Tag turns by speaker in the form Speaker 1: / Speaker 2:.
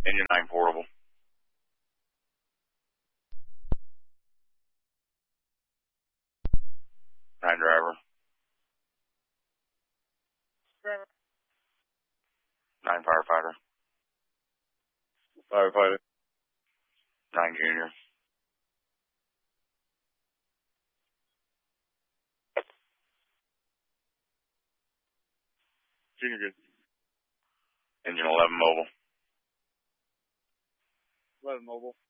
Speaker 1: Engine 9 portable. 9 driver. 9 firefighter.
Speaker 2: Firefighter.
Speaker 1: 9 junior.
Speaker 2: Junior good.
Speaker 1: Engine 11 mobile.
Speaker 2: 11 mobile.